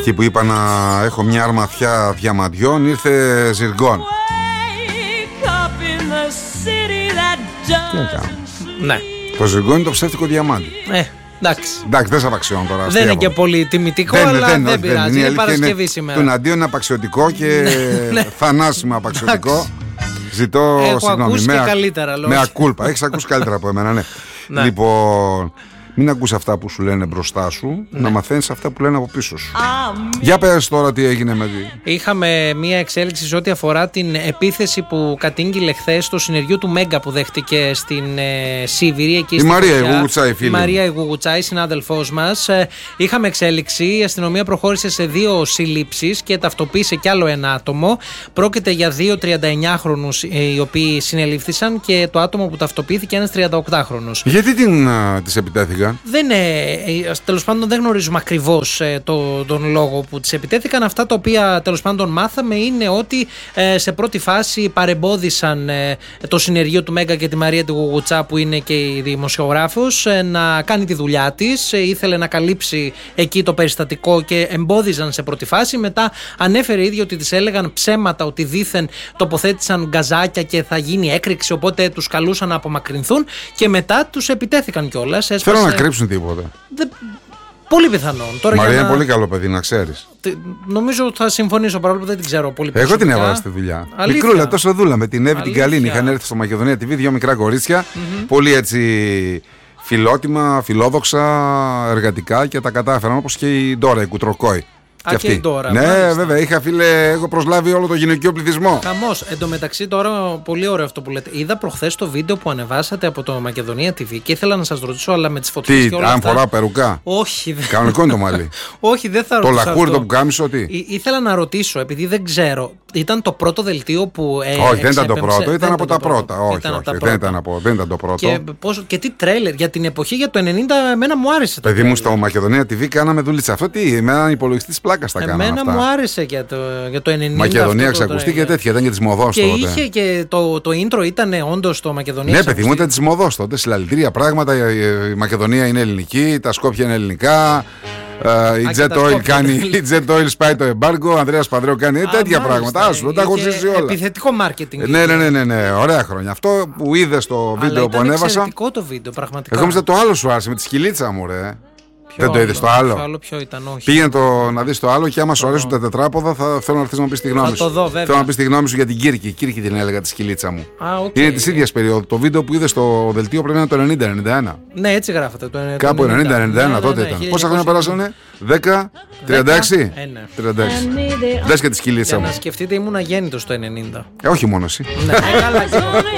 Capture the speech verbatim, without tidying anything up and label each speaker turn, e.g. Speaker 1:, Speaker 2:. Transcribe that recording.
Speaker 1: Εκεί που είπα να έχω μια αρμαθιά διαμαντιών, ήρθε ζυργόν. Τι έκανα?
Speaker 2: Ναι.
Speaker 1: Το ζυργόν είναι το ψεύτικο διαμάντι.
Speaker 2: Ε, εντάξει.
Speaker 1: Εντάξει, δεν σε απαξιώνω τώρα.
Speaker 2: Δεν είναι και πολύ τιμητικό, δεν, αλλά δεν, δεν πειράζει. Είναι, είναι Παρασκευή σήμερα.
Speaker 1: Το εναντίον είναι απαξιωτικό και θανάσιμο απαξιωτικό. Ζητώ
Speaker 2: Έχω
Speaker 1: συγγνώμη.
Speaker 2: ακούσει
Speaker 1: με,
Speaker 2: και καλύτερα λόγια.
Speaker 1: Με ακούλπα. Έχεις ακούσει καλύτερα από εμένα, ναι.
Speaker 2: Ναι.
Speaker 1: Λοιπόν, μην ακούς αυτά που σου λένε μπροστά σου,
Speaker 2: ναι.
Speaker 1: να μαθαίνεις αυτά που λένε από πίσω σου. Για πες τώρα τι έγινε με τη...
Speaker 2: Είχαμε μία εξέλιξη σε ό,τι αφορά την επίθεση που κατήγγειλε χθες στο συνεργείο του Μέγκα που δέχτηκε στην ε, Σίβηρη. Εκεί
Speaker 1: η Μαρία Γουγουτσάη, φίλη.
Speaker 2: Η Μαρία Γουγουτσάη, συνάδελφός μας. Ε, είχαμε εξέλιξη. Η αστυνομία προχώρησε σε δύο συλλήψεις και ταυτοποίησε κι άλλο ένα άτομο. Πρόκειται για δύο τριανταεννιάχρονους ε, οι οποίοι συνελήφθησαν και το άτομο που ταυτοποιήθηκε ένας τριανταοκτάχρονος.
Speaker 1: Γιατί την, α, τις επιτέθηκαν?
Speaker 2: Δεν, ε, τέλος πάντων δεν γνωρίζουμε ακριβώς ε, το, τον λόγο που τις επιτέθηκαν. Αυτά τα οποία τέλος πάντων μάθαμε είναι ότι ε, σε πρώτη φάση παρεμπόδισαν ε, το συνεργείο του Μέγκα και τη Μαρία τη Γουγουτσά, που είναι και η δημοσιογράφος, ε, να κάνει τη δουλειά της. Ε, ήθελε να καλύψει εκεί το περιστατικό και εμπόδιζαν σε πρώτη φάση. Μετά ανέφερε ήδη ότι τις έλεγαν ψέματα, ότι δήθεν τοποθέτησαν γκαζάκια και θα γίνει έκρηξη, οπότε τους καλούσαν να απομακρυνθούν και μετά τους επιτέθηκαν κιόλας.
Speaker 1: Θέλω να κρύψουν τίποτα.
Speaker 2: Δε... Πολύ πιθανόν. Τώρα
Speaker 1: Μαρία
Speaker 2: για
Speaker 1: είναι
Speaker 2: να...
Speaker 1: πολύ καλό παιδί, να ξέρεις.
Speaker 2: Νομίζω θα συμφωνήσω, παρόλο που δεν την ξέρω πολύ προσωπικά.
Speaker 1: Εγώ την έβαλα στη δουλειά.
Speaker 2: Αλήθεια.
Speaker 1: Μικρούλα, τόσο δούλα με την Εύη την
Speaker 2: Αλήθεια.
Speaker 1: Καλίνη. Είχαν έρθει στο Μακεδονία τι βι δύο μικρά κορίτσια. Mm-hmm. Πολύ έτσι φιλότιμα, φιλόδοξα, εργατικά και τα κατάφεραν, όπως και η Ντόρα, η Κουτροκόη.
Speaker 2: Α,
Speaker 1: και αυτή.
Speaker 2: Και η Ντόρα,
Speaker 1: ναι,
Speaker 2: μάλιστα.
Speaker 1: Βέβαια, είχα φίλε, έχω προσλάβει όλο το γυναικείο πληθυσμό.
Speaker 2: Χαμός. Εν τω μεταξύ, τώρα πολύ ωραίο αυτό που λέτε. Είδα προχθές το βίντεο που ανεβάσατε από το Μακεδονία τι βι και ήθελα να σας ρωτήσω, αλλά με τις φωτιές
Speaker 1: Τι,
Speaker 2: και όλα
Speaker 1: αν
Speaker 2: αυτά.
Speaker 1: φορά περουκά.
Speaker 2: Όχι, δεν.
Speaker 1: Κανονικό είναι το μαλλί.
Speaker 2: Όχι, δεν θα
Speaker 1: Το
Speaker 2: ρωτήσω.
Speaker 1: λαχούρι,
Speaker 2: αυτό.
Speaker 1: το που κάμισο, τι.
Speaker 2: Ή, ήθελα να ρωτήσω, επειδή δεν ξέρω, ήταν το πρώτο δελτίο που. Ε,
Speaker 1: όχι, δεν ήταν το
Speaker 2: εξέπεμψε.
Speaker 1: πρώτο, ήταν
Speaker 2: δεν
Speaker 1: από τα πρώτα. Όχι,
Speaker 2: ήταν
Speaker 1: όχι,
Speaker 2: τα
Speaker 1: δεν,
Speaker 2: πρώτα.
Speaker 1: ήταν από, δεν ήταν το πρώτο.
Speaker 2: Και, πώς, και τι τρέλερ για την εποχή, για το ενενήντα, εμένα μου άρεσε.
Speaker 1: Παιδί μου, στο Μακεδονία τι βι κάναμε δουλίτσα. Αυτό τι, με έναν υπολογιστή τη πλάκα τα κάναμε.
Speaker 2: Εμένα μου άρεσε για το, για το ενενήντα.
Speaker 1: Μακεδονία ξακουστεί και τέτοια, ήταν και τη μοδό τότε.
Speaker 2: Και είχε και το, το intro ήταν όντως το Μακεδονία.
Speaker 1: Ναι, παιδί μου, ήταν τη μοδό τότε. Συλλαλητήρια πράγματα. Η Μακεδονία είναι ελληνική, τα Σκόπια είναι ελληνικά. Uh, η Jet Oil κάνει, η Jet Oil σπάει το εμπάργκο, ο Ανδρέας Πανδρέου κάνει Α, τέτοια μάλιστα, πράγματα. Άσου, τα έχω ζήσει όλα.
Speaker 2: Επιθετικό μάρκετινγκ.
Speaker 1: Ναι, ναι, ναι, ναι, ναι, ωραία χρόνια. Αυτό που είδε στο βίντεο
Speaker 2: αλλά
Speaker 1: που ανέβασα.
Speaker 2: Είναι εξαιρετικό το βίντεο, πραγματικά.
Speaker 1: Εγώ νομίζω το άλλο σου άρεσε με τη σκυλίτσα μου, ρε.
Speaker 2: Ποιο
Speaker 1: δεν το είδε το άλλο.
Speaker 2: Ποιο άλλο, ποιο ήταν, όχι.
Speaker 1: Πήγαινε το, να δει το άλλο και άμα σου αρέσουν τα τετράποδα, θα θέλω να έρθει να μου πει τη γνώμη
Speaker 2: θα
Speaker 1: σου.
Speaker 2: Το δω, βέβαια.
Speaker 1: Θέλω να πει τη γνώμη σου για την Κύρκη. Η Κύρκη την έλεγα τη σκυλίτσα μου.
Speaker 2: Α, okay.
Speaker 1: Είναι τη ίδια περίοδου. Το βίντεο που είδε στο δελτίο πρέπει να είναι το ενενήντα ενενήντα ένα.
Speaker 2: Ναι, έτσι γράφεται. Το
Speaker 1: Κάπου ενενήντα ενενήντα ένα τότε
Speaker 2: ναι, ναι,
Speaker 1: ήταν.
Speaker 2: ναι,
Speaker 1: Πόσα χρόνια περάσανε, δέκα, τριάντα έξι. τριάντα έξι. Δες και τη σκυλίτσα μου.
Speaker 2: Να σκεφτείτε, ήμουν αγέννητος το ενενήντα.
Speaker 1: Ε, όχι μόνο εσύ.
Speaker 2: Ναι, καλά.